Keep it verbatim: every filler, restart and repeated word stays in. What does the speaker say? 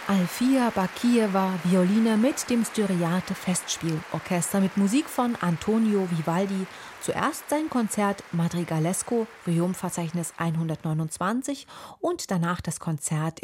Alfia Bakijewa, Violine mit dem Styriate Festspielorchester mit Musik von Antonio Vivaldi. Zuerst sein Konzert Madrigalesco, Requiem-Verzeichnis hundertneunundzwanzig und danach das Konzert